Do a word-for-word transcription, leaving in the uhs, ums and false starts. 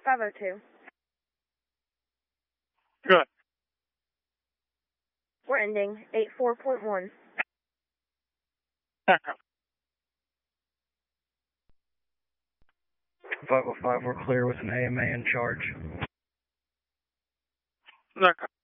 five oh two. Good. We're ending eight four point one. Echo. five oh five, we're clear with an A M A in charge. Echo.